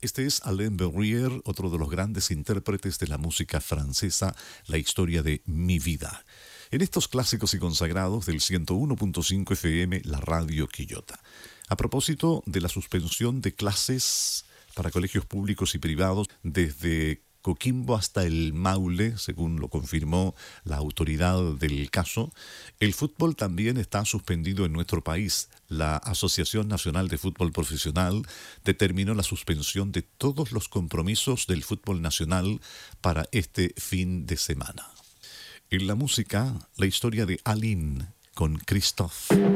Este es Alain Berrier, otro de los grandes intérpretes de la música francesa, la historia de Mi Vida. En estos clásicos y consagrados del 101.5 FM, la radio Quillota. A propósito de la suspensión de clases para colegios públicos y privados desde Coquimbo hasta el Maule, según lo confirmó la autoridad del caso, el fútbol también está suspendido en nuestro país. La Asociación Nacional de Fútbol Profesional determinó la suspensión de todos los compromisos del fútbol nacional para este fin de semana. En la música, la historia de Aline con Christophe.